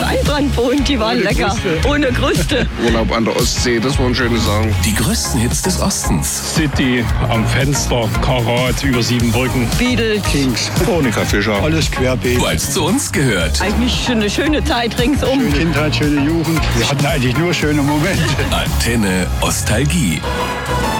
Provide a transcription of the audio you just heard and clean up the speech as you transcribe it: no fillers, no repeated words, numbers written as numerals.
Weinbrand wohnt, die waren lecker. Ohne Kruste. Urlaub an der Ostsee, das waren schöne Sachen. Die größten Hits des Ostens. City, am Fenster, Karat, über 7 Brücken. Beatles. Kings, Monika Fischer. Alles querbeet. Weil es zu uns gehört. Eigentlich schon eine schöne Zeit ringsum. Schöne Kindheit, schöne Jugend. Wir hatten eigentlich nur schöne Momente. Antenne Ostalgie.